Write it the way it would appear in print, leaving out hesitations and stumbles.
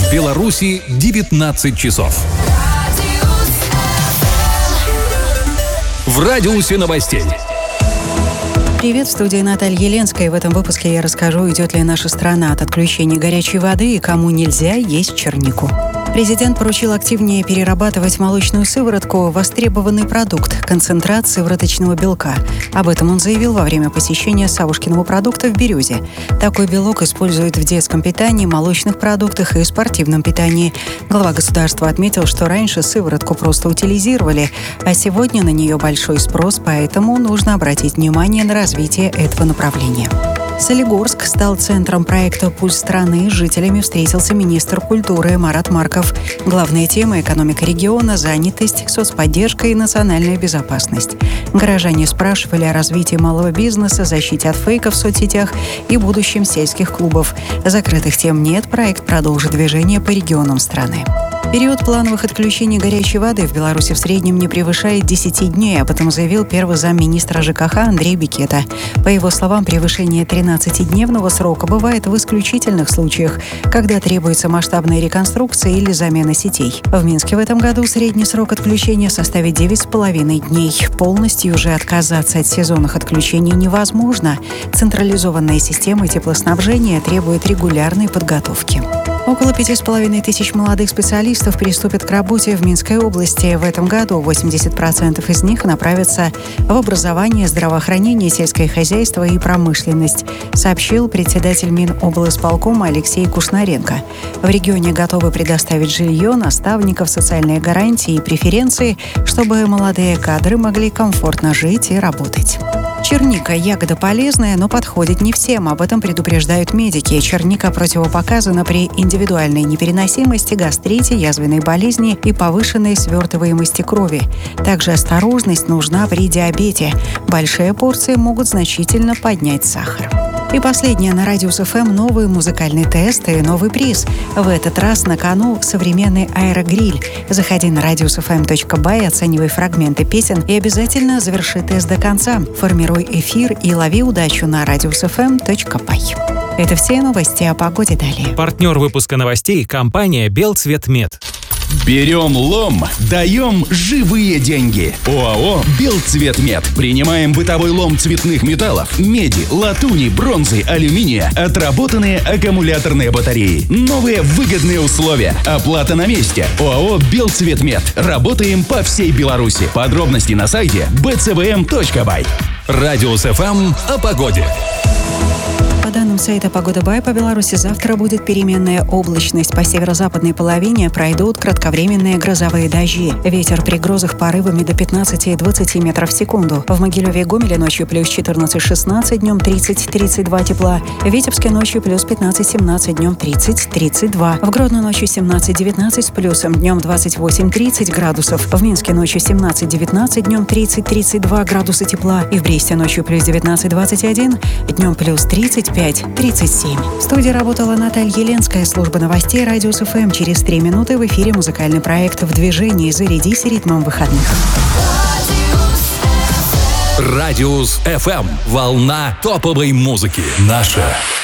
В Беларуси 19 часов. В радиусе новостей. Привет, в студии Наталья Еленская. В этом выпуске я расскажу, идет ли наша страна от отключения горячей воды и кому нельзя есть чернику. Президент поручил активнее перерабатывать молочную сыворотку – востребованный продукт, концентрат сывороточного белка. Об этом он заявил во время посещения Савушкиного продукта в Бирюзе. Такой белок используют в детском питании, молочных продуктах и спортивном питании. Глава государства отметил, что раньше сыворотку просто утилизировали, а сегодня на нее большой спрос, поэтому нужно обратить внимание на развитие этого направления. Солигорск стал центром проекта «Пульс страны». С жителями встретился министр культуры Марат Марков. Главные темы – экономика региона, занятость, соцподдержка и национальная безопасность. Горожане спрашивали о развитии малого бизнеса, защите от фейков в соцсетях и будущем сельских клубов. Закрытых тем нет, проект продолжит движение по регионам страны. Период плановых отключений горячей воды в Беларуси в среднем не превышает 10 дней, об этом заявил первый замминистра ЖКХ Андрей Бекета. По его словам, превышение 13-дневного срока бывает в исключительных случаях, когда требуется масштабная реконструкция или замена сетей. В Минске в этом году средний срок отключения составит 9,5 дней. Полностью же отказаться от сезонных отключений невозможно. Централизованная система теплоснабжения требует регулярной подготовки. Около 5500 молодых специалистов приступят к работе в Минской области. В этом году 80% из них направятся в образование, здравоохранение, сельское хозяйство и промышленность, сообщил председатель Миноблсполкома Алексей Кушнаренко. В регионе готовы предоставить жилье, наставников, социальные гарантии и преференции, чтобы молодые кадры могли комфортно жить и работать. Черника – ягода полезная, но подходит не всем. Об этом предупреждают медики. Черника противопоказана при индивидуальной непереносимости, гастрите, язвенной болезни и повышенной свертываемости крови. Также осторожность нужна при диабете. Большие порции могут значительно поднять сахар. И последнее на Радиус ФМ новый музыкальный тест и новый приз. В этот раз на кону современный аэрогриль. Заходи на radiusfm.by, оценивай фрагменты песен и обязательно заверши тест до конца. Формируй эфир и лови удачу на radiusfm.by. Это все новости о погоде далее. Партнер выпуска новостей – компания «Белцветмет». Берем лом, даем живые деньги. ОАО «Белцветмет». Принимаем бытовой лом цветных металлов, меди, латуни, бронзы, алюминия, отработанные аккумуляторные батареи. Новые выгодные условия. Оплата на месте. ОАО «Белцветмет». Работаем по всей Беларуси. Подробности на сайте bcvm.by. Радиус ФМ о погоде. По данным сайта «Погода Бай», по Беларуси завтра будет переменная облачность. По северо-западной половине пройдут кратковременные грозовые дожди. Ветер при грозах порывами до 15-20 метров в секунду. В Могилеве и Гомеле ночью плюс 14-16, днем 30-32 тепла. В Витебске ночью плюс 15-17, днем 30-32. В Гродно ночью 17-19 с плюсом, днем 28-30 градусов. В Минске ночью 17-19, днем 30-32 градуса тепла. И в Бресте ночью плюс 19-21, днем плюс 35-37. В студии работала Наталья Еленская, служба новостей Радиус ФМ. Через 3 минуты в эфире музыкальный проект «В движении». Зарядись ритмом выходных. Радиус ФМ. Волна топовой музыки. Наша.